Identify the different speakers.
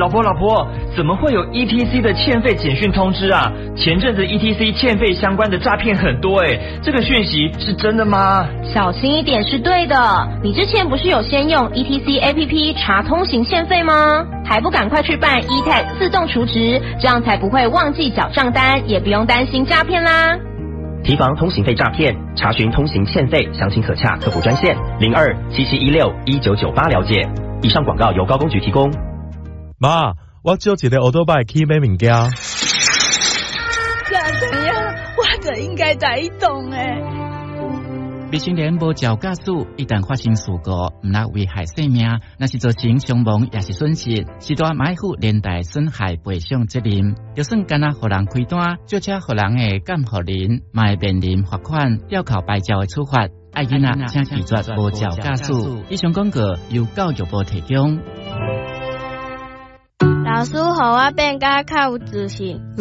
Speaker 1: 老婆，怎么会有 ETC 的欠费简讯通知啊？前阵子 ETC 欠费相关的诈骗很多这个讯息是真的吗？
Speaker 2: 小心一点是对的。你之前不是有先用 ETC APP 查通行欠费吗？还不赶快去办 eTag 自动储值，这样才不会忘记缴账单，也不用担心诈骗啦。
Speaker 3: 提防通行费诈骗，查询通行欠费，详情可洽客服专线0277161998了解。以上广告由高工局提供。
Speaker 4: 妈，我借一个欧多拜去买物件。
Speaker 5: 怎样？我就应该在移动
Speaker 6: 未成年无照驾驶，一旦发生事故，唔那危害生命，那是造成伤亡也是损失，是大买负连带损害赔偿责任。就算干那互人开单，就车互人的监护人，嘛会面临罚款、吊扣牌照的处罚。爱囡仔请拒绝无照驾驶。以上广告由教育部提供。
Speaker 7: 老师，互我变甲较有自信。